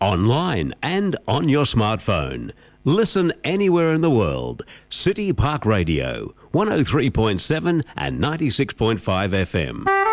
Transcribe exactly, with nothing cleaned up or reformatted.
online and on your smartphone. Listen anywhere in the world. City Park Radio, one oh three point seven and ninety-six point five F M.